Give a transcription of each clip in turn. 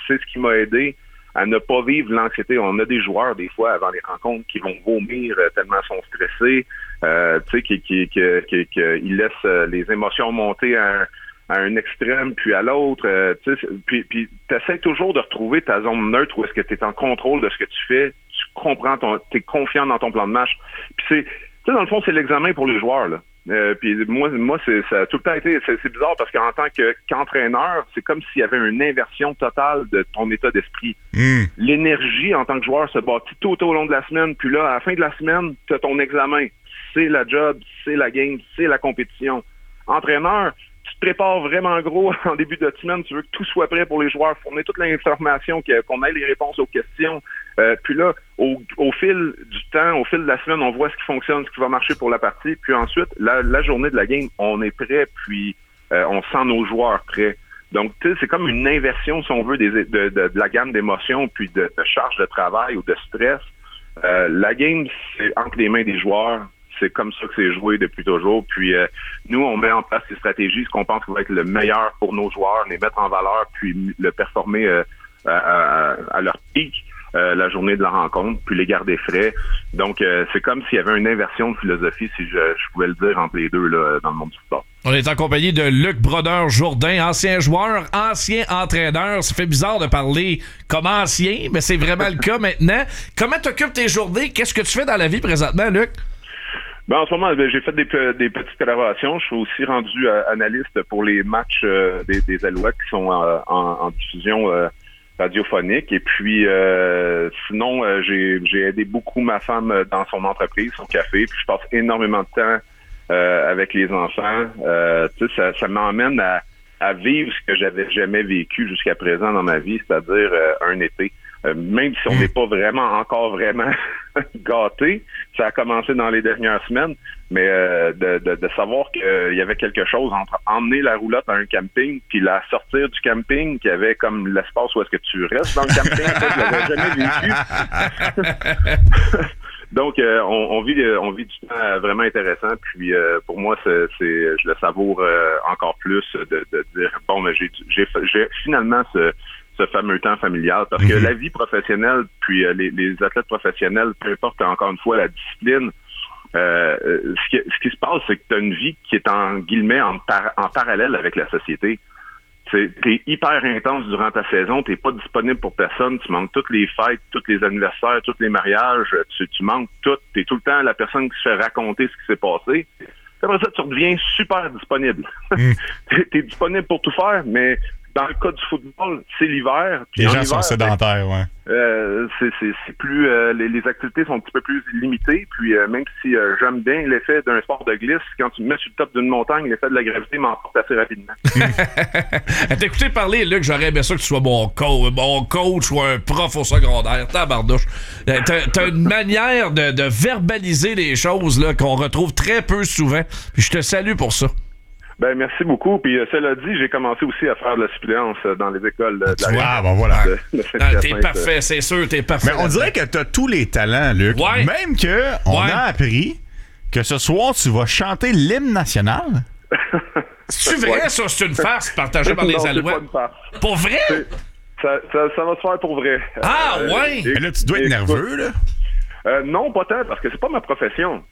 c'est ce qui m'a aidé à ne pas vivre l'anxiété. On a des joueurs, des fois, avant les rencontres, qui vont vomir tellement ils sont stressés, qui laissent les émotions monter à un extrême puis à l'autre. Puis t'essaies toujours de retrouver ta zone neutre où est-ce que tu es en contrôle de ce que tu fais, tu comprends, t'es confiant dans ton plan de match. Puis dans le fond, c'est l'examen pour les joueurs, là. Puis moi, ça a tout le temps été, c'est bizarre parce qu'en tant qu'entraîneur, c'est comme s'il y avait une inversion totale de ton état d'esprit. L'énergie en tant que joueur se bâtit tout au long de la semaine, puis là, à la fin de la semaine, tu as ton examen. C'est la job, c'est la game, c'est la compétition. Entraîneur, tu te prépares vraiment gros en début de semaine, tu veux que tout soit prêt pour les joueurs, fournir toute l'information, qu'on ait les réponses aux questions. Puis là, au fil du temps, au fil de la semaine, on voit ce qui fonctionne, ce qui va marcher pour la partie. Puis ensuite, la journée de la game, on est prêt, puis on sent nos joueurs prêts. Donc, tu sais, c'est comme une inversion, si on veut, de la gamme d'émotions, puis de charge de travail ou de stress. La game, c'est entre les mains des joueurs. C'est comme ça que c'est joué depuis toujours. Puis nous, on met en place des stratégies, ce qu'on pense qui va être le meilleur pour nos joueurs, les mettre en valeur, puis le performer à leur pic la journée de la rencontre, puis les garder frais. Donc, c'est comme s'il y avait une inversion de philosophie, si je pouvais le dire, entre les deux là, dans le monde du sport. On est en compagnie de Luc Brodeur-Jourdain, ancien joueur, ancien entraîneur. Ça fait bizarre de parler comme ancien, mais c'est vraiment le cas maintenant. Comment t'occupes tes journées? Qu'est-ce que tu fais dans la vie présentement, Luc? Ben, en ce moment, j'ai fait des petites collaborations. Je suis aussi rendu analyste pour les matchs des Alouettes qui sont en diffusion radiophonique. Et puis, sinon, j'ai aidé beaucoup ma femme dans son entreprise, son café. Puis, je passe énormément de temps avec les enfants. Ça m'emmène à vivre ce que j'avais jamais vécu jusqu'à présent dans ma vie, c'est-à-dire un été. Même si on n'est pas encore vraiment gâté, ça a commencé dans les dernières semaines, mais de savoir qu'il y avait quelque chose entre emmener la roulotte à un camping puis la sortir du camping, qu'il y avait comme l'espace où est-ce que tu restes dans le camping, ça, je l'avais jamais vécu. Donc, on vit du temps vraiment intéressant. Puis, pour moi, je le savoure encore plus de dire bon, mais j'ai finalement ce fameux temps familial, parce que la vie professionnelle, puis les athlètes professionnels, peu importe encore une fois la discipline, ce qui se passe, c'est que tu as une vie qui est en guillemets en parallèle avec la société. T'es hyper intense durant ta saison, t'es pas disponible pour personne, tu manques toutes les fêtes, tous les anniversaires, tous les mariages, tu manques tout, t'es tout le temps la personne qui se fait raconter ce qui s'est passé. Après ça, tu redeviens super disponible. T'es disponible pour tout faire, mais dans le cas du football, c'est l'hiver. Les gens sont sédentaires, ouais. C'est plus les activités sont un petit peu plus limitées. Puis même si j'aime bien l'effet d'un sport de glisse, quand tu me mets sur le top d'une montagne, l'effet de la gravité m'emporte assez rapidement. T'as écouté parler, Luc, j'aurais aimé ça que tu sois mon coach ou un prof au secondaire. Tabarnouche. T'as une manière de verbaliser les choses là, qu'on retrouve très peu souvent. Puis je te salue pour ça. Ben merci beaucoup. Puis cela dit, j'ai commencé aussi à faire de la suppléance dans les écoles de la voilà. T'es parfait, c'est sûr, t'es parfait. Mais on dirait que t'as tous les talents, Luc. Ouais. Même que on a appris que ce soir, tu vas chanter l'hymne national. C'est vrai, ça? C'est une farce partagée par les Alouettes? C'est pas une farce. Pour vrai? Ça va se faire pour vrai. Ah, ouais? Mais là, tu dois être nerveux, là. Non, pas tant, parce que c'est pas ma profession.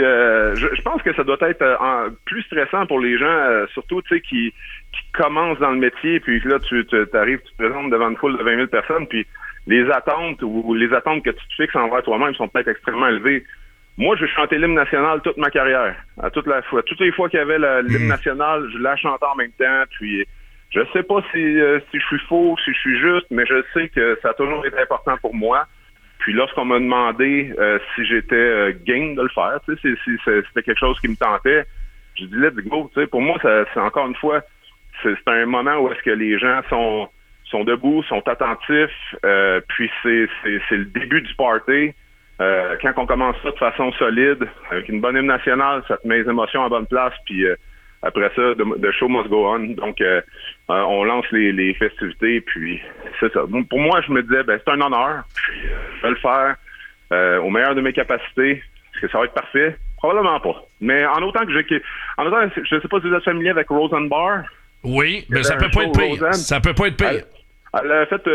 Je pense que ça doit être plus stressant pour les gens, surtout qui commencent dans le métier, puis là, tu arrives, tu te présentes devant une foule de 20 000 personnes, puis les attentes que tu te fixes envers toi-même sont peut-être extrêmement élevées. Moi, j'ai chanté l'hymne national toute ma carrière, toutes les fois qu'il y avait l'hymne national, je la chantais en même temps, puis je sais pas si je suis faux, si je suis juste, mais je sais que ça a toujours été important pour moi. Puis lorsqu'on m'a demandé si j'étais game de le faire, si c'était quelque chose qui me tentait, j'ai dit let's go. Pour moi, c'est encore une fois, c'est un moment où est-ce que les gens sont debout, sont attentifs, puis c'est le début du party. Quand on commence ça de façon solide, avec une bonne hymne nationale, ça te met les émotions à bonne place, puis après ça, the show must go on. Donc, on lance les festivités, puis c'est ça. Pour moi, je me disais, c'est un honneur, puis je vais le faire au meilleur de mes capacités. Est-ce que ça va être parfait? Probablement pas. Mais en autant que je sais pas si vous êtes familier avec Roseanne Barr. Oui, mais ça peut pas être pire. Ça peut pas être pire. Elle a fait